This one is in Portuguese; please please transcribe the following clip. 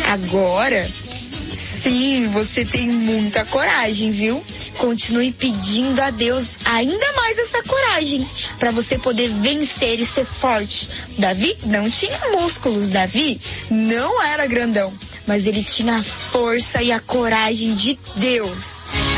Agora, sim, você tem muita coragem, viu? Continue pedindo a Deus ainda mais essa coragem para você poder vencer e ser forte. Davi não tinha músculos, Davi não era grandão, mas ele tinha a força e a coragem de Deus.